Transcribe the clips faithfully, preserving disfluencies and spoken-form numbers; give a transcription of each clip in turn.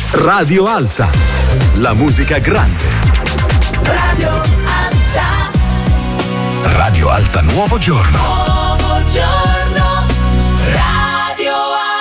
Radio Alta, la musica grande. Radio Alta. Radio Alta Nuovo Giorno. Nuovo giorno. Radio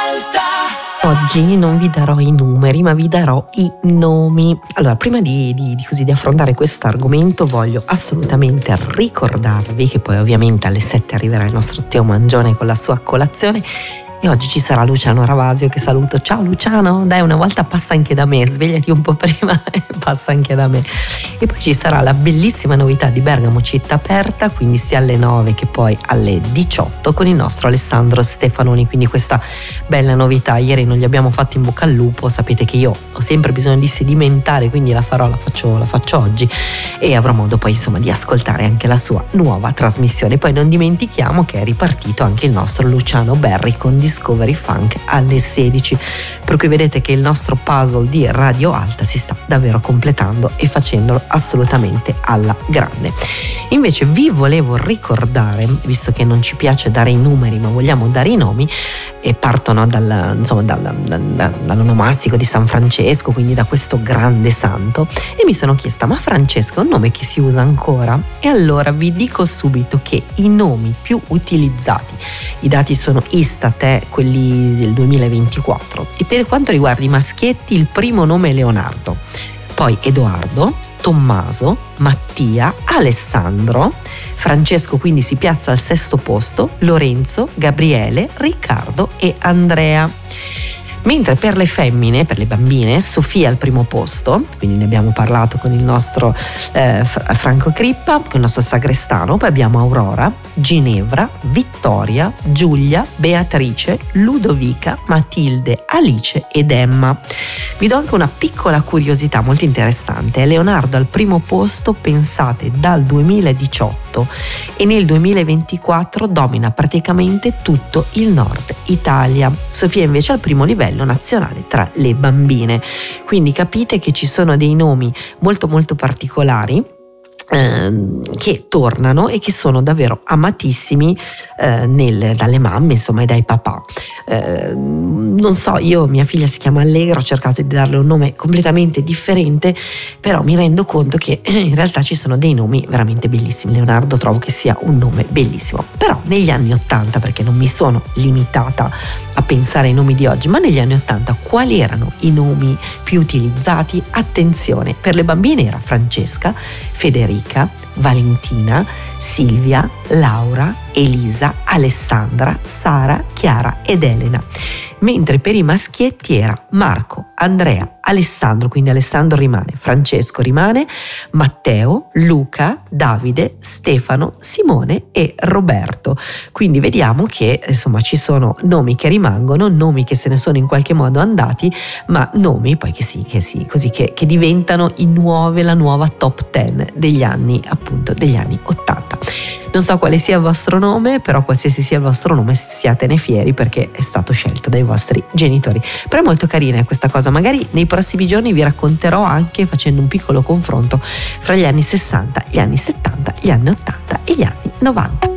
Alta. Oggi non vi darò i numeri, ma vi darò i nomi. Allora, prima di, di, di, così, di affrontare questo argomento, voglio assolutamente ricordarvi che poi ovviamente alle sette arriverà il nostro Teo Mangione con la sua colazione. E oggi ci sarà Luciano Ravasio, che saluto. Ciao Luciano, dai, una volta passa anche da me, svegliati un po' prima e passa anche da me. E poi ci sarà la bellissima novità di Bergamo Città Aperta, quindi sia alle nove che poi alle diciotto, con il nostro Alessandro Stefanoni. Quindi questa bella novità, ieri non gli abbiamo fatto in bocca al lupo, sapete che io ho sempre bisogno di sedimentare, quindi la farò, la faccio, la faccio oggi, e avrò modo poi insomma di ascoltare anche la sua nuova trasmissione. Poi non dimentichiamo che è ripartito anche il nostro Luciano Berri con Discovery Funk alle sedici, per cui vedete che il nostro puzzle di Radio Alta si sta davvero completando e facendolo assolutamente alla grande. Invece vi volevo ricordare, visto che non ci piace dare i numeri ma vogliamo dare i nomi, e partono dal, insomma, dal, dal, dall'onomastico di San Francesco, quindi da questo grande santo, e mi sono chiesta: ma Francesco è un nome che si usa ancora? E allora vi dico subito che i nomi più utilizzati, i dati sono Istat, eh, quelli del duemilaventiquattro, e per quanto riguarda i maschietti il primo nome è Leonardo, poi Edoardo, Tommaso, Mattia, Alessandro, Francesco quindi si piazza al sesto posto, Lorenzo, Gabriele, Riccardo e Andrea. Mentre per le femmine, per le bambine, Sofia al primo posto, quindi ne abbiamo parlato con il nostro eh, Franco Crippa, con il nostro Sagrestano. Poi abbiamo Aurora, Ginevra, Vittoria, Giulia, Beatrice, Ludovica, Matilde, Alice ed Emma. Vi do anche una piccola curiosità molto interessante: Leonardo al primo posto, pensate, dal duemiladiciotto, e nel duemilaventiquattro domina praticamente tutto il nord Italia. Sofia invece al primo livello nazionale tra le bambine, quindi capite che ci sono dei nomi molto molto particolari eh, che tornano e che sono davvero amatissimi eh, nel, dalle mamme, insomma, e dai papà. Eh, non so, io, mia figlia si chiama Allegra, ho cercato di darle un nome completamente differente, però mi rendo conto che in realtà ci sono dei nomi veramente bellissimi. Leonardo trovo che sia un nome bellissimo, però negli anni ottanta, perché non mi sono limitata a pensare ai nomi di oggi, ma negli anni ottanta quali erano i nomi più utilizzati? Attenzione, per le bambine era Francesca, Federica, Valentina, Silvia, Laura, Elisa, Alessandra, Sara, Chiara ed Elena. Mentre per i maschietti era Marco, Andrea, Alessandro, quindi Alessandro rimane, Francesco rimane, Matteo, Luca, Davide, Stefano, Simone e Roberto. Quindi vediamo che insomma ci sono nomi che rimangono, nomi che se ne sono in qualche modo andati, ma nomi poi che sì, che sì, così che, che diventano i nuove, la nuova top ten degli anni, appunto degli anni ottanta. Non so quale sia il vostro nome, però qualsiasi sia il vostro nome siatene fieri, perché è stato scelto dai vostri genitori. Però è molto carina questa cosa, magari nei prossimi giorni vi racconterò anche facendo un piccolo confronto fra gli anni sessanta, gli anni settanta, gli anni ottanta e gli anni novanta.